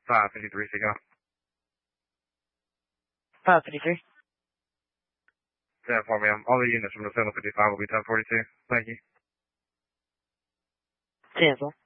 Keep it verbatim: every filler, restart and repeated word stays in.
five fifty-three, Seagull. five fifty-three. ten four, ma'am. All the units from the seven fifty-five will be ten forty-two. Thank you. Cancel.